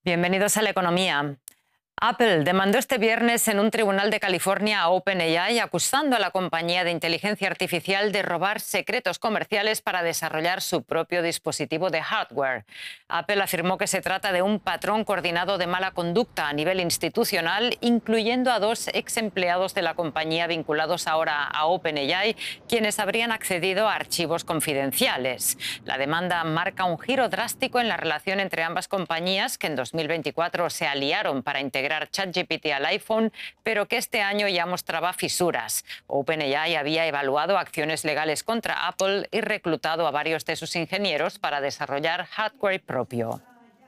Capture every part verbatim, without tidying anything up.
Bienvenidos a la economía. Apple demandó este viernes en un tribunal de California a OpenAI, acusando a la compañía de inteligencia artificial de robar secretos comerciales para desarrollar su propio dispositivo de hardware. Apple afirmó que se trata de un patrón coordinado de mala conducta a nivel institucional, incluyendo a dos ex empleados de la compañía vinculados ahora a OpenAI, quienes habrían accedido a archivos confidenciales. La demanda marca un giro drástico en la relación entre ambas compañías, que en dos mil veinticuatro se aliaron para integrar ChatGPT al iPhone, pero que este año ya mostraba fisuras. OpenAI había evaluado acciones legales contra Apple y reclutado a varios de sus ingenieros para desarrollar hardware propio.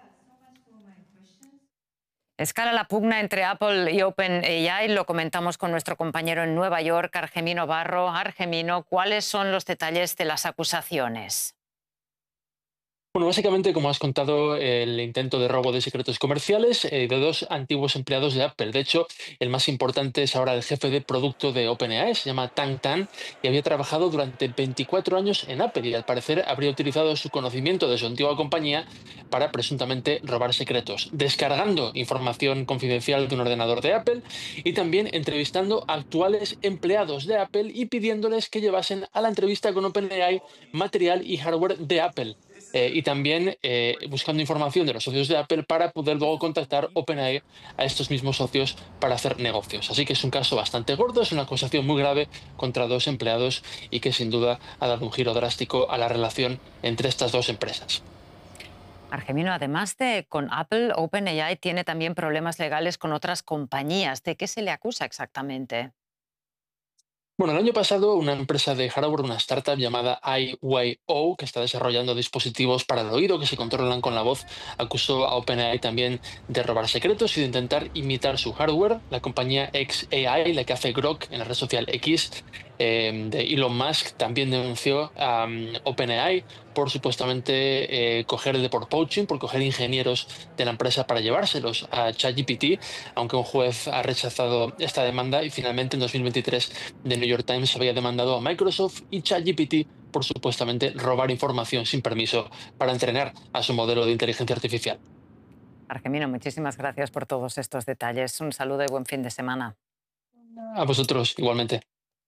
Escala la pugna entre Apple y OpenAI. Lo comentamos con nuestro compañero en Nueva York, Argemino Barro. Argemino, ¿cuáles son los detalles de las acusaciones? Bueno, básicamente, como has contado, el intento de robo de secretos comerciales eh, de dos antiguos empleados de Apple. De hecho, el más importante es ahora el jefe de producto de OpenAI, se llama Tang Tan, y había trabajado durante veinticuatro años en Apple y al parecer habría utilizado su conocimiento de su antigua compañía para presuntamente robar secretos, descargando información confidencial de un ordenador de Apple y también entrevistando a actuales empleados de Apple y pidiéndoles que llevasen a la entrevista con OpenAI material y hardware de Apple. Eh, y también eh, buscando información de los socios de Apple para poder luego contactar OpenAI a estos mismos socios para hacer negocios. Así que es un caso bastante gordo, es una acusación muy grave contra dos empleados y que sin duda ha dado un giro drástico a la relación entre estas dos empresas. Argemino, además de con Apple, OpenAI tiene también problemas legales con otras compañías. ¿De qué se le acusa exactamente? Bueno, el año pasado una empresa de hardware, una startup llamada I Y O, que está desarrollando dispositivos para el oído que se controlan con la voz, acusó a OpenAI también de robar secretos y de intentar imitar su hardware. La compañía xAI, la que hace Grok en la red social X, eh, de Elon Musk, también denunció a um, OpenAI por supuestamente eh, coger de por poaching, por coger ingenieros de la empresa para llevárselos a ChatGPT, aunque un juez ha rechazado esta demanda y finalmente en dos mil veintitrés The New York Times había demandado a Microsoft y ChatGPT por supuestamente robar información sin permiso para entrenar a su modelo de inteligencia artificial. Argemino, muchísimas gracias por todos estos detalles. Un saludo y buen fin de semana. A vosotros, igualmente.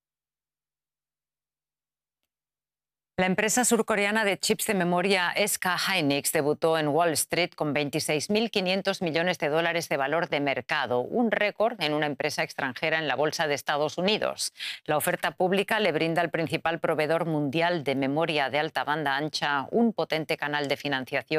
La empresa surcoreana de chips de memoria S K Hynix debutó en Wall Street con veintiséis mil quinientos millones de dólares de valor de mercado, un récord en una empresa extranjera en la bolsa de Estados Unidos. La oferta pública le brinda al principal proveedor mundial de memoria de alta banda ancha un potente canal de financiación